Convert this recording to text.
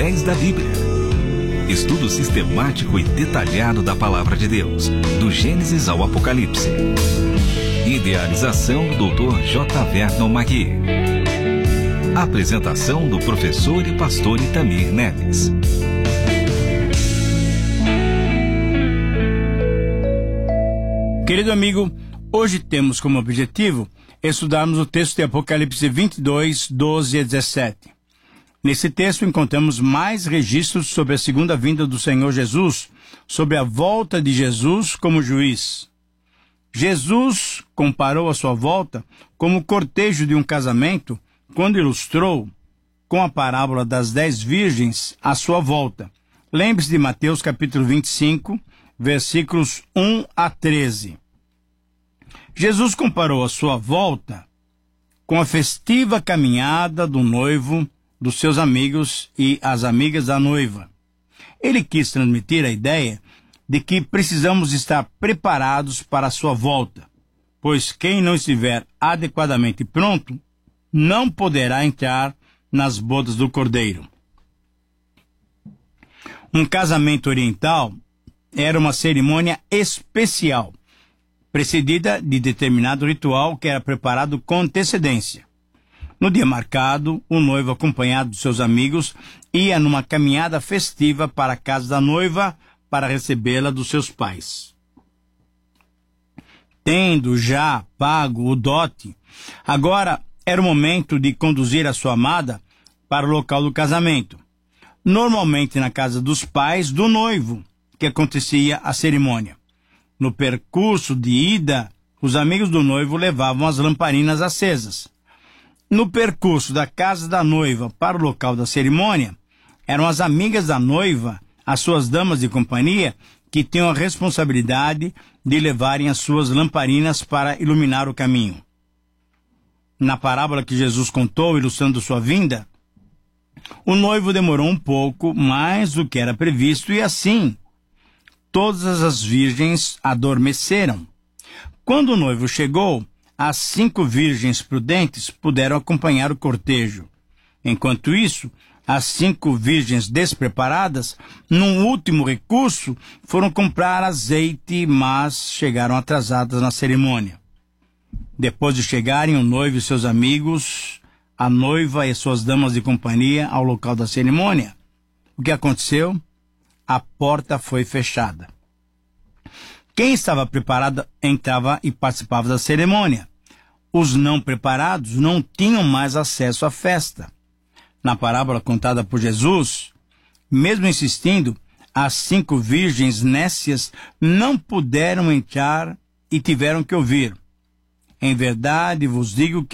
10 da Bíblia. Estudo sistemático e detalhado da Palavra de Deus, do Gênesis ao Apocalipse. Idealização do Dr. J. Vernon Magui. Apresentação do professor e pastor Itamir Neves. Querido amigo, hoje temos como objetivo estudarmos o texto de Apocalipse 22, 12 a 17. Nesse texto encontramos mais registros sobre a segunda vinda do Senhor Jesus, sobre a volta de Jesus como juiz. Jesus comparou a sua volta como o cortejo de um casamento quando ilustrou, com a parábola das 10 virgens, a sua volta. Lembre-se de Mateus capítulo 25, versículos 1 a 13. Jesus comparou a sua volta com a festiva caminhada do noivo, dos seus amigos e as amigas da noiva. Ele quis transmitir a ideia de que precisamos estar preparados para a sua volta, pois quem não estiver adequadamente pronto não poderá entrar nas bodas do Cordeiro. Um casamento oriental era uma cerimônia especial, precedida de determinado ritual que era preparado com antecedência. No dia marcado, o noivo, acompanhado de seus amigos, ia numa caminhada festiva para a casa da noiva para recebê-la dos seus pais. Tendo já pago o dote, agora era o momento de conduzir a sua amada para o local do casamento, normalmente na casa dos pais do noivo, que acontecia a cerimônia. No percurso de ida, os amigos do noivo levavam as lamparinas acesas. No percurso da casa da noiva para o local da cerimônia, eram as amigas da noiva, as suas damas de companhia, que tinham a responsabilidade de levarem as suas lamparinas para iluminar o caminho. Na parábola que Jesus contou, ilustrando sua vinda, o noivo demorou um pouco mais do que era previsto e assim todas as virgens adormeceram. Quando o noivo chegou, as 5 virgens prudentes puderam acompanhar o cortejo. Enquanto isso, as 5 virgens despreparadas, num último recurso, foram comprar azeite, mas chegaram atrasadas na cerimônia. Depois de chegarem o noivo e seus amigos, a noiva e suas damas de companhia ao local da cerimônia, o que aconteceu? A porta foi fechada. Quem estava preparado entrava e participava da cerimônia. Os não preparados não tinham mais acesso à festa. Na parábola contada por Jesus, mesmo insistindo, as 5 virgens nécias não puderam entrar e tiveram que ouvir: em verdade vos digo que